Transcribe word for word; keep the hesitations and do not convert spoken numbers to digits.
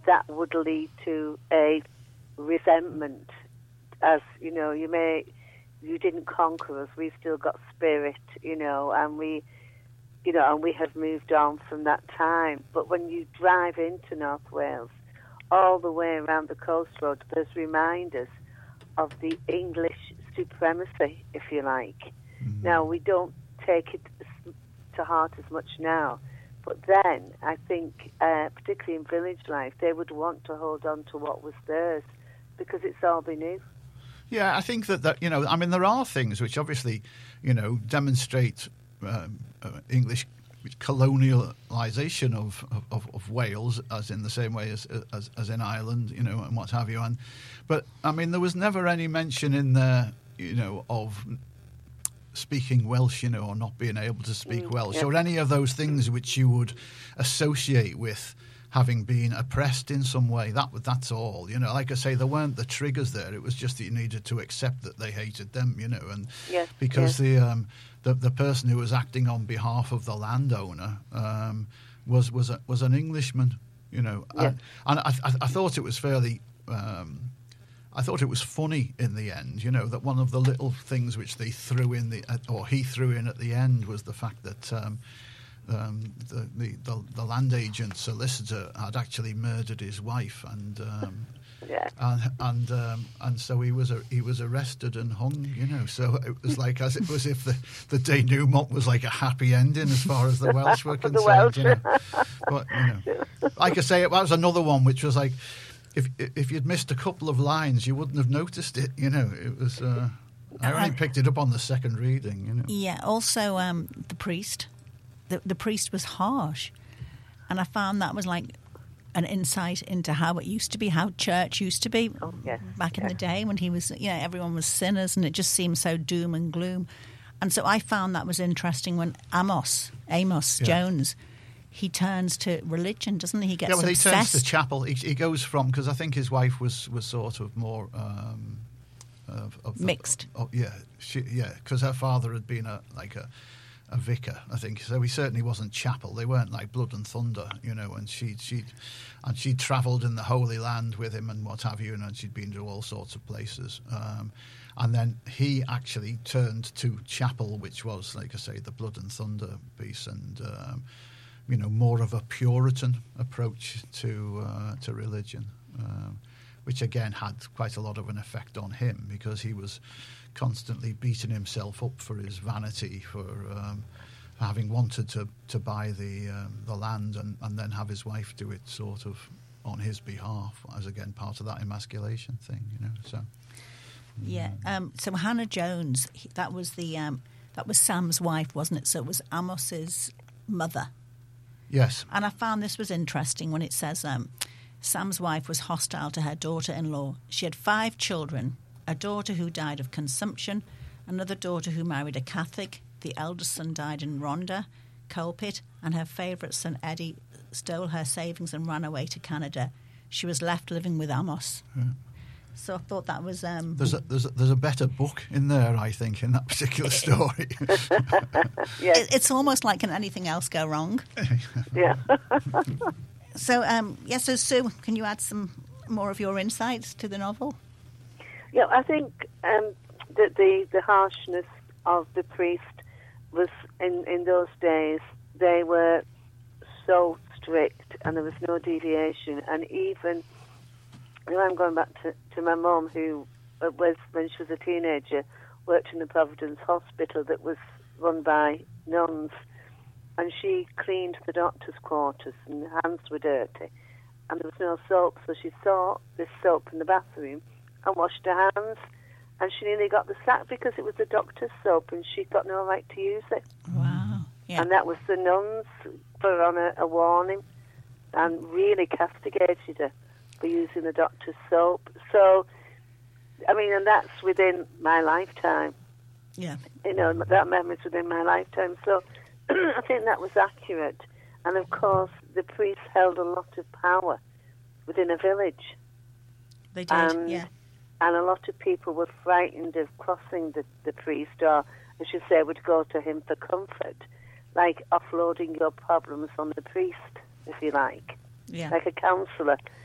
that would lead to a resentment. As, you know, you may, you didn't conquer us, we've still got spirit, you know, and we, you know, and we have moved on from that time. But when you drive into North Wales, all the way around the coast road, there's reminders of the English supremacy, if you like. Mm-hmm. Now, we don't take it to heart as much now, but then I think, uh, particularly in village life, they would want to hold on to what was theirs because it's all they knew. Yeah, I think that, that you know, I mean, there are things which obviously, you know, demonstrate um, uh, English colonialisation of, of, of Wales, as in the same way as, as as in Ireland, you know, and what have you. And but I mean, there was never any mention in there, you know, of speaking Welsh, you know, or not being able to speak mm, Welsh, yeah. or any of those things which you would associate with having been oppressed in some way. That that's all, you know. Like I say, there weren't the triggers there. It was just that you needed to accept that they hated them, you know, and yes, because yes. the um, the the person who was acting on behalf of the landowner um, was was a, was an Englishman, you know, yes. and, and I, I, I thought it was fairly. Um, I thought it was funny in the end, you know, that one of the little things which they threw in the or he threw in at the end was the fact that. Um, Um, the, the, the the land agent solicitor had actually murdered his wife, and um, yeah. and and um, and so he was a, he was arrested and hung. You know, so it was like as it was if the, the denouement was like a happy ending as far as the Welsh were concerned. Welsh. You know, but you know, like I say, it was another one which was like if if you'd missed a couple of lines, you wouldn't have noticed it. You know, it was. Uh, I only picked it up on the second reading. You know. Yeah. Also, um, the priest. The, the priest was harsh, and I found that was like an insight into how it used to be, how church used to be oh, yes, back in yes. the day when he was, you know, everyone was sinners, and it just seemed so doom and gloom. And so I found that was interesting when Amos, Amos yeah. Jones, he turns to religion, doesn't he? He gets yeah, well, obsessed. he turns to chapel. He, he goes from because I think his wife was was sort of more um, of, of the, mixed. Oh, yeah, she, yeah, because her father had been a like a. a vicar, I think. So he certainly wasn't chapel. They weren't like blood and thunder, you know, and she she and she travelled in the Holy Land with him and what have you, and she'd been to all sorts of places. Um, and then he actually turned to chapel, which was, like I say, the blood and thunder piece, and um, you know, more of a Puritan approach to uh, to religion, um, which again had quite a lot of an effect on him because he was constantly beating himself up for his vanity, for um, having wanted to, to buy the um, the land and, and then have his wife do it sort of on his behalf, as again part of that emasculation thing, you know. So yeah, um, so Hannah Jones, he, that was the um, that was Sam's wife, wasn't it? So it was Amos's mother. Yes, and I found this was interesting when it says um, Sam's wife was hostile to her daughter-in-law. She had five children. A daughter who died of consumption, another daughter who married a Catholic, the eldest son died in Rhondda, coal pit, and her favourite son Eddie stole her savings and ran away to Canada. She was left living with Amos. Yeah. So I thought that was... Um, there's, a, there's, a, there's a better book in there, I think, in that particular story. yes. it, it's almost like, can anything else go wrong? Yeah. so, um, yeah, so Sue, can you add some more of your insights to the novel? Yeah, I think um, that the, the harshness of the priest was, in, in those days, they were so strict and there was no deviation. And even, you know, I'm going back to, to my mum, who was, when she was a teenager, worked in the Providence Hospital that was run by nuns. And she cleaned the doctor's quarters and her hands were dirty. And there was no soap, so she saw this soap in the bathroom and washed her hands, and she nearly got the sack because it was the doctor's soap and she got no right to use it. Wow. Yeah. And that was the nuns put on a, a warning and really castigated her for using the doctor's soap. So, I mean, and that's within my lifetime. Yeah. You know, that memory's within my lifetime. So I think that was accurate. And, of course, the priests held a lot of power within a village. They did, and, yeah. And a lot of people were frightened of crossing the, the priest, or I should say would go to him for comfort, like offloading your problems on the priest, if you like. Yeah. Like a counsellor.